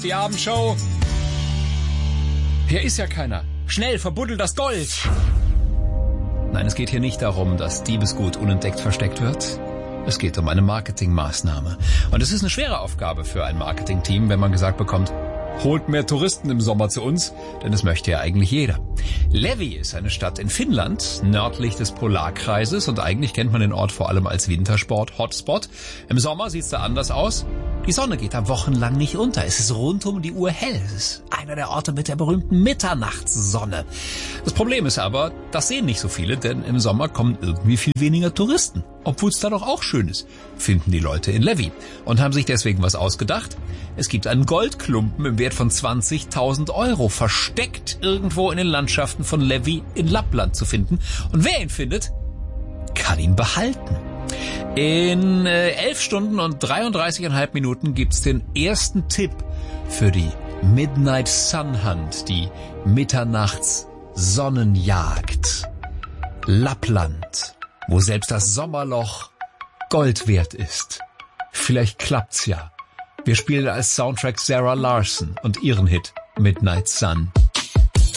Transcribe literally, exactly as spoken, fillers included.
die Abendshow. Hier ist ja keiner. Schnell, verbuddel das Gold. Nein, es geht hier nicht darum, dass Diebesgut unentdeckt versteckt wird. Es geht um eine Marketingmaßnahme. Und es ist eine schwere Aufgabe für ein Marketingteam, wenn man gesagt bekommt, holt mehr Touristen im Sommer zu uns, denn das möchte ja eigentlich jeder. Levi ist eine Stadt in Finnland, nördlich des Polarkreises, und eigentlich kennt man den Ort vor allem als Wintersport-Hotspot. Im Sommer sieht's da anders aus. Die Sonne geht da wochenlang nicht unter. Es ist rund um die Uhr hell. Es ist einer der Orte mit der berühmten Mitternachtssonne. Das Problem ist aber, das sehen nicht so viele, denn im Sommer kommen irgendwie viel weniger Touristen. Obwohl es da doch auch schön ist, finden die Leute in Levi und haben sich deswegen was ausgedacht. Es gibt einen Goldklumpen im Wert von zwanzigtausend Euro, versteckt irgendwo in den Landschaften von Levi in Lappland zu finden. Und wer ihn findet, kann ihn behalten. In äh, elf Stunden und dreiunddreißigeinhalb Minuten gibt's den ersten Tipp für die Midnight Sun Hunt, die Mitternachts-Sonnenjagd. Lappland, wo selbst das Sommerloch Gold wert ist. Vielleicht klappt's ja. Wir spielen als Soundtrack Sarah Larson und ihren Hit Midnight Sun.